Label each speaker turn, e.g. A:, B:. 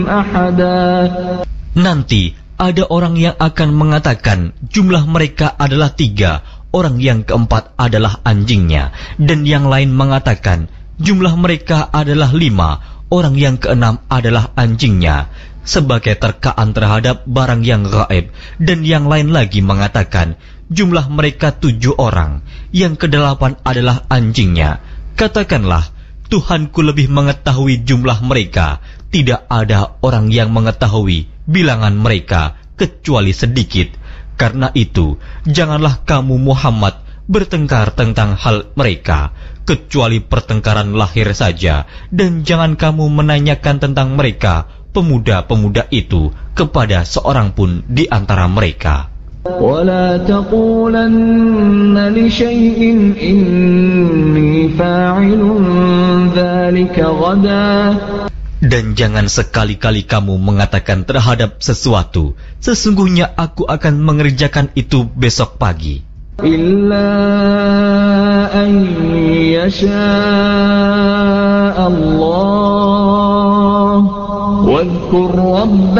A: Nanti ada orang yang akan mengatakan jumlah mereka adalah 3, orang yang keempat adalah anjingnya, dan yang lain mengatakan jumlah mereka adalah 5, orang yang keenam adalah anjingnya, sebagai terkaan terhadap barang yang gaib. Dan yang lain lagi mengatakan jumlah mereka 7 orang, yang kedelapan adalah anjingnya. Katakanlah, Tuhanku lebih mengetahui jumlah mereka. Tidak ada orang yang mengetahui bilangan mereka kecuali sedikit. Karena itu, janganlah kamu Muhammad bertengkar tentang hal mereka, kecuali pertengkaran lahir saja, dan jangan kamu menanyakan tentang mereka, pemuda-pemuda itu, kepada seorang pun di antara mereka.
B: وَلَا تَقُولَنَّ لِشَيْءٍ إِنِّي فَاعِلٌ ذَلِكَ غَدًا.
A: Dan jangan sekali-kali kamu mengatakan terhadap sesuatu, sesungguhnya aku akan mengerjakan itu besok pagi.
B: إِلَّا أَن يَشَاءَ اللَّهُ وَاذْكُرْ رَبَّكَ